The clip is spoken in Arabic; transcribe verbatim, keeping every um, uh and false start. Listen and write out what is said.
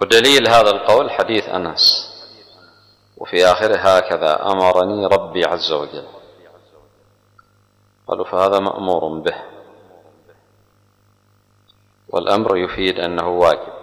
ودليل هذا القول حديث أنس وفي آخره هكذا أمرني ربي عز وجل. قالوا فهذا مأمور به، والأمر يفيد أنه واجب.